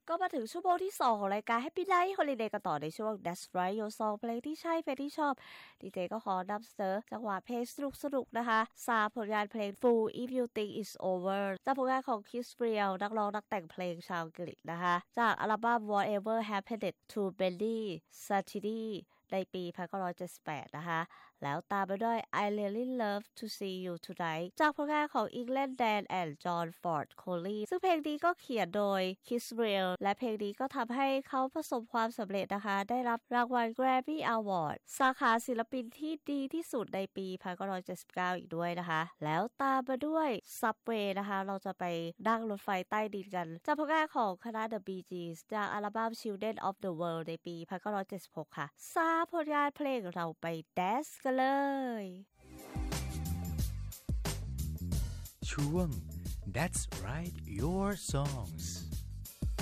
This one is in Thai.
ก็มาถึงชั่วโมงที่2ของรายการ Happy Night Holiday กันต่อในช่วง That's Right Your Song เพลงที่ใช่เพลงที่ชอบดีเจก็ขอนำเสนอจังหวะเพลงสนุกๆนะคะ3ผลงานเพลง Fool If You Think It's Over จากผลงานของ Chris Briel นักร้องนักแต่งเพลงชาวอังกฤษนะคะจากอัลบั้ม Whatever Happened to Benny Safdie ในปี1978นะคะแล้วตามไปด้วย I Really Love to See You Tonight จากผลงานของ England Dan and John Ford Coley ซึ่งเพลงนี้ก็เขียนโดย Chris Briel และเพลงนี้ก็ทำให้เขาประสบความสำเร็จนะคะได้รับรางวัล Grammy Award สาขาศิลปินที่ดีที่สุดในปี1979อีกด้วยนะคะแล้วตามมาด้วย Subway นะคะเราจะไปนั่งรถไฟใต้ดินกันจากผลงานของคณะ The Bee Gees จากอัลบั้ม Children of the World ในปี1976ค่ะผลงานเพลงเราไปแดนซ์กันเลยช่วง That's Right Your Songs